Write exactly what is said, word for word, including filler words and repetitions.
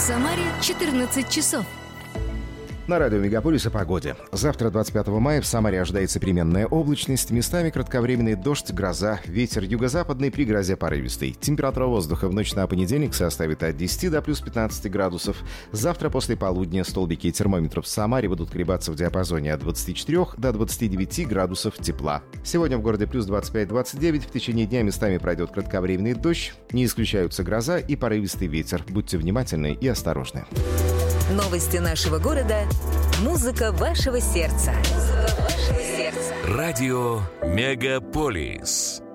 Самаре четырнадцать часов. На радио «Мегаполис» о погоде. Завтра, двадцать пятого мая, в Самаре ожидается переменная облачность, местами кратковременный дождь, гроза, ветер юго-западный, при грозе порывистый. Температура воздуха в ночь на понедельник составит от десяти до плюс пятнадцати градусов. Завтра после полудня столбики термометров в Самаре будут колебаться в диапазоне от двадцати четырёх до двадцати девяти градусов тепла. Сегодня в городе плюс двадцать пять - двадцать девять, в течение дня местами пройдет кратковременный дождь, не исключаются гроза и порывистый ветер. Будьте внимательны и осторожны. Новости нашего города. Музыка вашего сердца. Музыка вашего сердца. Радио «Мегаполис».